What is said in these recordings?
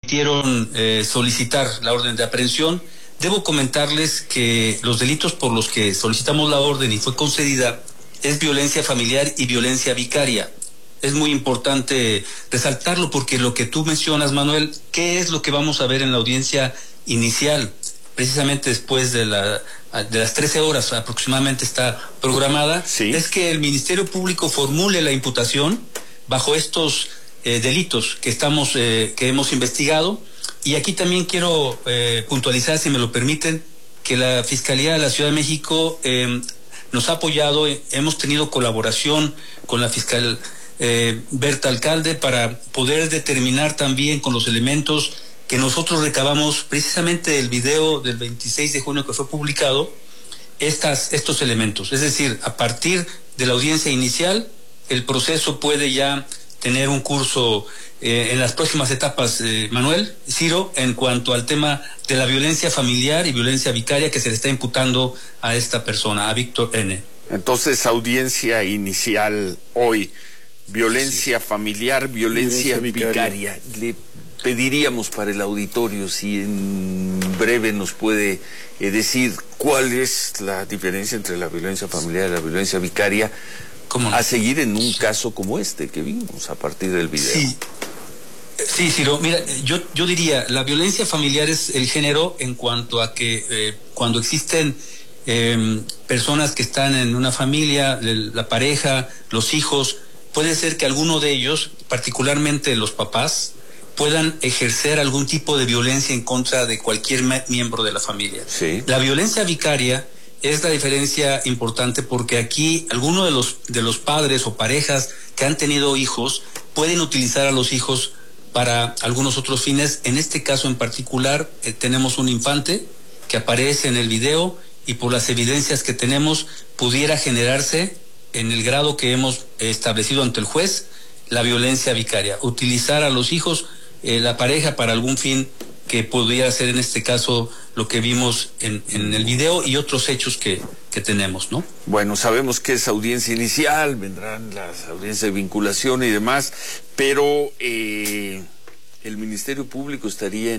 permitieron solicitar la orden de aprehensión. Debo comentarles que los delitos por los que solicitamos la orden y fue concedida es violencia familiar y violencia vicaria. Es muy importante resaltarlo porque lo que tú mencionas, Manuel, ¿qué es lo que vamos a ver en la audiencia inicial? Precisamente después de las 13 horas aproximadamente está programada, sí, es que el Ministerio Público formule la imputación bajo estos delitos que hemos investigado. Y aquí también quiero puntualizar, si me lo permiten, que la Fiscalía de la Ciudad de México nos ha apoyado, hemos tenido colaboración con la fiscal Berta Alcalde para poder determinar también con los elementos que nosotros recabamos precisamente del video del 26 de junio que fue publicado, estos elementos. Es decir, a partir de la audiencia inicial, el proceso puede ya tener un curso en las próximas etapas, Manuel, Ciro, en cuanto al tema de la violencia familiar y violencia vicaria que se le está imputando a esta persona, a Víctor N. Entonces, audiencia inicial hoy, violencia familiar, violencia vicaria. Le pediríamos para el auditorio si en breve nos puede decir cuál es la diferencia entre la violencia familiar y la violencia vicaria, a seguir en un caso como este que vimos a partir del video. Sí, Ciro, mira, yo diría, la violencia familiar es el género en cuanto a que cuando existen personas que están en una familia, la pareja, los hijos, puede ser que alguno de ellos, particularmente los papás, puedan ejercer algún tipo de violencia en contra de cualquier miembro de la familia. Sí. La violencia vicaria es la diferencia importante porque aquí algunos de los padres o parejas que han tenido hijos pueden utilizar a los hijos para algunos otros fines. En este caso en particular tenemos un infante que aparece en el video y por las evidencias que tenemos pudiera generarse en el grado que hemos establecido ante el juez la violencia vicaria, utilizar a los hijos, la pareja para algún fin que pudiera ser en este caso lo que vimos en el video y otros hechos que tenemos, ¿no? Bueno, sabemos que es audiencia inicial, vendrán las audiencias de vinculación y demás, pero el Ministerio Público estaría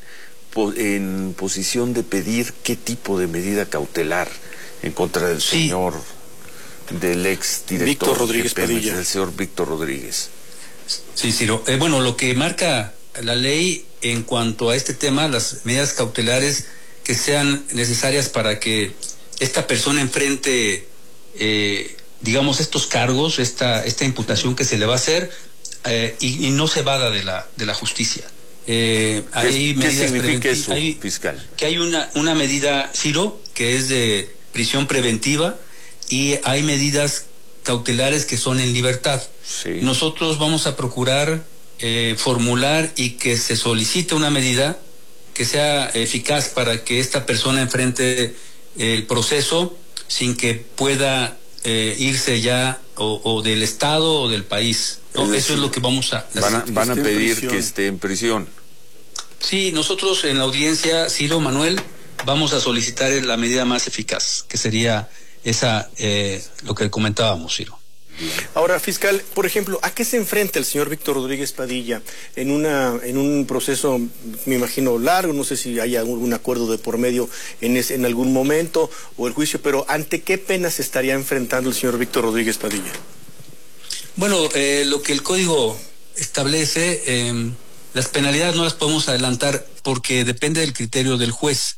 en posición de pedir qué tipo de medida cautelar en contra del señor, del ex director Víctor Rodríguez Padilla, del señor Víctor Rodríguez. Sí, Ciro. Bueno, lo que marca la ley en cuanto a este tema, las medidas cautelares que sean necesarias para que esta persona enfrente, digamos, estos cargos, esta imputación que se le va a hacer y no se evada de la justicia. ¿Qué significa eso, fiscal? Que hay una medida, Ciro, que es de prisión preventiva y hay medidas cautelares que son en libertad. Sí. Nosotros vamos a procurar formular y que se solicite una medida que sea eficaz para que esta persona enfrente el proceso sin que pueda irse ya o del Estado o del país, ¿no? Eso es lo que vamos a... Van a pedir que esté en prisión. Sí, nosotros en la audiencia, Ciro, Manuel, vamos a solicitar la medida más eficaz, que sería esa, lo que comentábamos, Ciro. Ahora, fiscal, por ejemplo, ¿a qué se enfrenta el señor Víctor Rodríguez Padilla en un proceso, me imagino, largo? No sé si hay algún acuerdo de por medio en algún momento o el juicio, pero ¿ante qué pena se estaría enfrentando el señor Víctor Rodríguez Padilla? Bueno, lo que el código establece, las penalidades no las podemos adelantar porque depende del criterio del juez.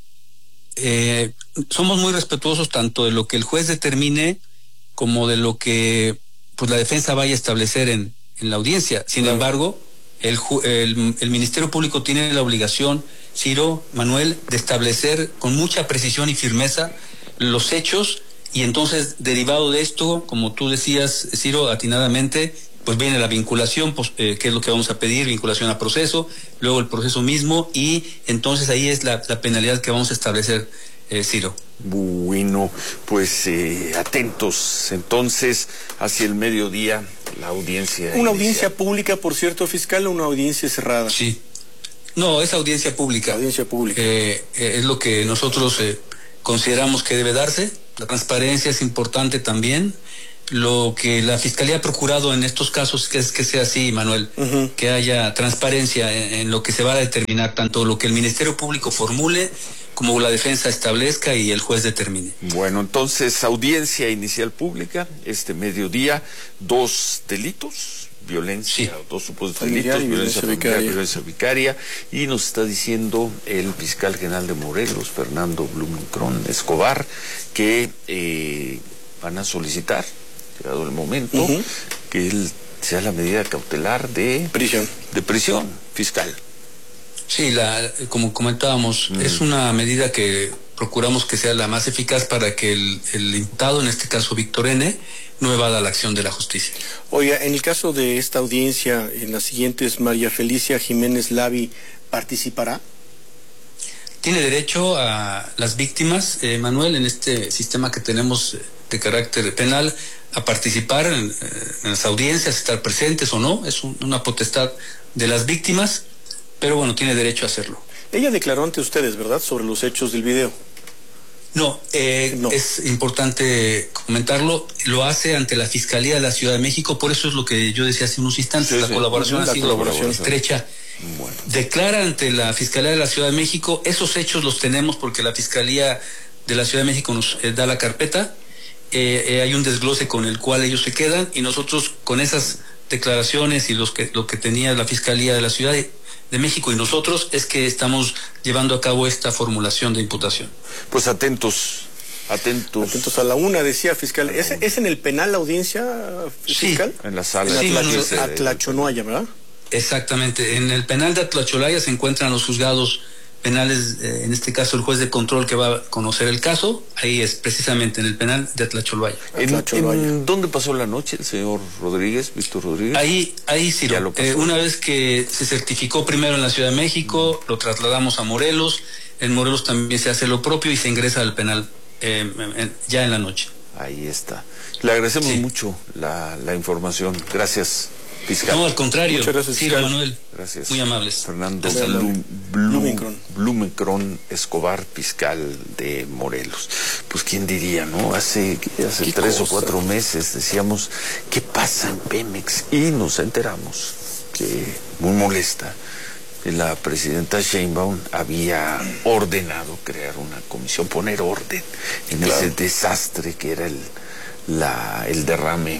Somos muy respetuosos tanto de lo que el juez determine como de lo que pues la defensa vaya a establecer en la audiencia. Sin embargo, el Ministerio Público tiene la obligación, Ciro, Manuel, de establecer con mucha precisión y firmeza los hechos y entonces, derivado de esto, como tú decías, Ciro, atinadamente, pues viene la vinculación, pues, que es lo que vamos a pedir, vinculación a proceso, luego el proceso mismo y entonces ahí es la penalidad que vamos a establecer, Ciro. Bueno, pues atentos entonces hacia el mediodía la audiencia. ¿Una audiencia pública, por cierto, fiscal, o una audiencia cerrada? Sí. No, es audiencia pública. Audiencia pública. Es lo que nosotros consideramos que debe darse. La transparencia es importante también. lo que la Fiscalía ha procurado en estos casos es que sea así, Manuel, que haya transparencia en lo que se va a determinar, tanto lo que el Ministerio Público formule como la defensa establezca y el juez determine. Bueno, entonces, audiencia inicial pública, este mediodía, 2 delitos, violencia, 2 supuestos delitos, violencia familiar, violencia vicaria, y nos está diciendo el fiscal general de Morelos, Fernando Blumenkron Escobar, que van a solicitar, llegado el momento, que él sea la medida cautelar de prisión fiscal. Sí, como comentábamos, es una medida que procuramos que sea la más eficaz para que el imputado, en este caso Víctor N., no evada la acción de la justicia. Oiga, en el caso de esta audiencia, en las siguientes, María Felicia Jiménez Lavi ¿participará? Tiene derecho a las víctimas, Manuel, en este sistema que tenemos de carácter penal, a participar en las audiencias, estar presentes o no, es una potestad de las víctimas, pero bueno, tiene derecho a hacerlo. Ella declaró ante ustedes, ¿verdad?, sobre los hechos del video. No, es importante comentarlo, lo hace ante la Fiscalía de la Ciudad de México, por eso es lo que yo decía hace unos instantes, la colaboración ha sido estrecha. Bueno. Declara ante la Fiscalía de la Ciudad de México, esos hechos los tenemos porque la Fiscalía de la Ciudad de México nos da la carpeta, hay un desglose con el cual ellos se quedan y nosotros con esas declaraciones y lo que tenía la Fiscalía de la Ciudad de México y nosotros es que estamos llevando a cabo esta formulación de imputación. Pues atentos a la una, decía fiscal. ¿Es en el penal la audiencia fiscal? Sí, en la sala de Atlacholoaya, ¿verdad? Exactamente, en el penal de Atlacholoaya se encuentran los juzgados penales, en este caso el juez de control que va a conocer el caso, ahí es precisamente en el penal de Atlacholoaya. ¿En dónde pasó la noche el señor Rodríguez, Víctor Rodríguez? Ahí sí, una vez que se certificó primero en la Ciudad de México, lo trasladamos a Morelos, en Morelos también se hace lo propio y se ingresa al penal ya en la noche. Ahí está. Le agradecemos mucho la información. Gracias, fiscal. No, al contrario. Muchas gracias, fiscal. Manuel. Gracias. Muy amables. Fernando Blumenkron Escobar, fiscal de Morelos. Pues quién diría, ¿no? Hace 3 o 4 meses decíamos, ¿qué pasa en Pemex? Y nos enteramos que, muy molesta, la presidenta Sheinbaum había ordenado crear una comisión, poner orden en ese desastre que era el derrame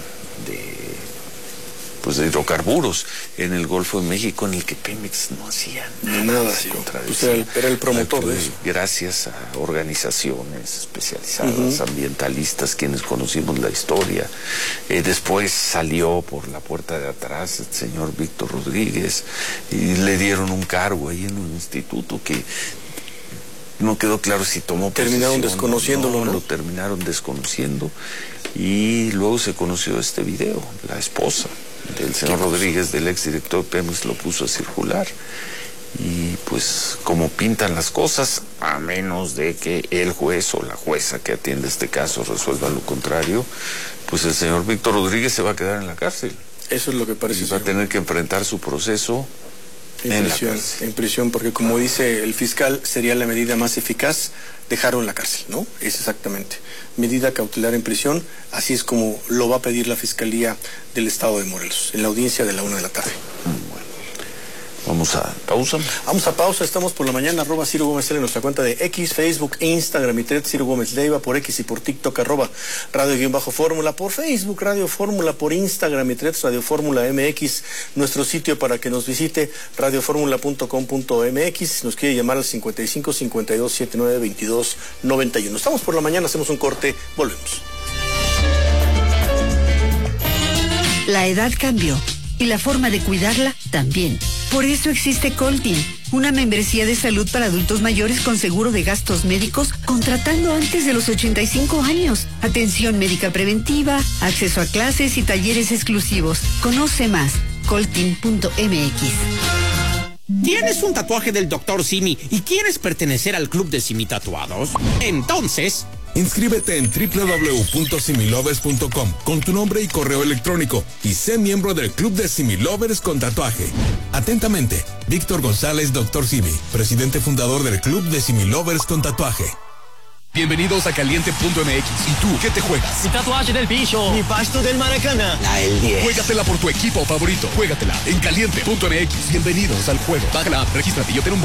de hidrocarburos en el Golfo de México, en el que Pemex no hacía nada. Era el promotor de eso. Gracias a organizaciones especializadas, ambientalistas, quienes conocimos la historia. Después salió por la puerta de atrás el señor Víctor Rodríguez y le dieron un cargo ahí en un instituto que no quedó claro si tomó posesión. Terminaron desconociéndolo, ¿no? Lo terminaron desconociendo y luego se conoció este video, la esposa del señor Rodríguez, del exdirector de Pemex, lo puso a circular y pues como pintan las cosas, a menos de que el juez o la jueza que atiende este caso resuelva lo contrario, pues el señor Víctor Rodríguez se va a quedar en la cárcel. Eso es lo que parece. Y va a tener que enfrentar su proceso en prisión, porque como dice el fiscal, sería la medida más eficaz dejarlo en la cárcel, ¿no? Es exactamente. Medida cautelar en prisión, así es como lo va a pedir la Fiscalía del Estado de Morelos, en la audiencia de la 1 de la tarde. Bueno. Vamos a pausa. Vamos a pausa, estamos por la mañana, @Ciro Gómez L en nuestra cuenta de X, Facebook e Instagram, y Ciro Gómez Leiva, por X y por TikTok, @Radio_Fórmula, por Facebook, Radio Fórmula, por Instagram, y Radio Fórmula MX, nuestro sitio para que nos visite, radioformula.com.mx, nos quiere llamar al 55 52 79 22 91. Estamos por la mañana, hacemos un corte, volvemos. La edad cambió y la forma de cuidarla también. Por eso existe Coltin, una membresía de salud para adultos mayores con seguro de gastos médicos, contratando antes de los 85 años. Atención médica preventiva, acceso a clases y talleres exclusivos. Conoce más, coltin.mx. ¿Tienes un tatuaje del Dr. Simi y quieres pertenecer al club de Simi Tatuados? Entonces, inscríbete en www.similovers.com con tu nombre y correo electrónico y sé miembro del Club de Similovers con tatuaje. Atentamente, Víctor González, Dr. Simi, presidente fundador del Club de Similovers con tatuaje. Bienvenidos a Caliente.mx. ¿Y tú qué te juegas? Mi tatuaje del bicho. Mi pasto del Maracaná. La del 10. Juégatela por tu equipo favorito. Juégatela en Caliente.mx. Bienvenidos al juego. Baja la app, regístrate y obtén un